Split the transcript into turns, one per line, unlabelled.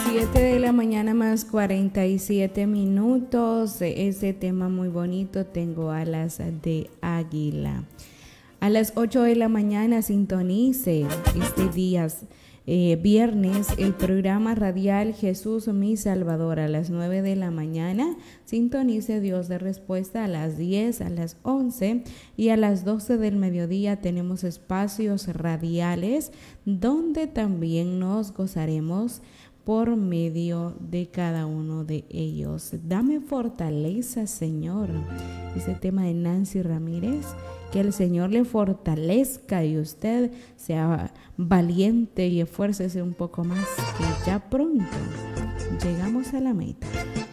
7 de la mañana más 47 minutos. Ese tema muy bonito, Tengo alas de águila. A las 8 de la mañana sintonice este día, viernes, el programa radial Jesús mi Salvador. A las 9 de la mañana sintonice Dios de Respuesta. A las 10, a las 11 y a las 12 del mediodía tenemos espacios radiales donde también nos gozaremos por medio de cada uno de ellos. Dame fortaleza, Señor. Ese tema de Nancy Ramírez. Que el Señor le fortalezca y usted sea valiente y esfuércese un poco más, que ya pronto llegamos a la meta.